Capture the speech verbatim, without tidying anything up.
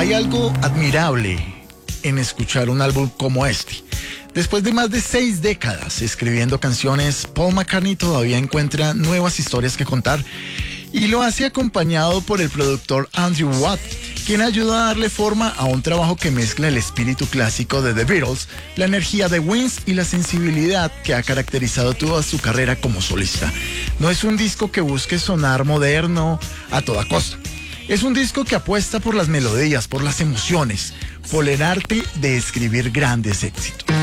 Hay algo admirable en escuchar un álbum como este. Después de más de seis décadas escribiendo canciones, Paul McCartney todavía encuentra nuevas historias que contar y lo hace acompañado por el productor Andrew Watt, quien ayuda a darle forma a un trabajo que mezcla el espíritu clásico de The Beatles, la energía de Wings y la sensibilidad que ha caracterizado toda su carrera como solista. No es un disco que busque sonar moderno a toda costa. Es un disco que apuesta por las melodías, por las emociones, por el arte de escribir grandes éxitos.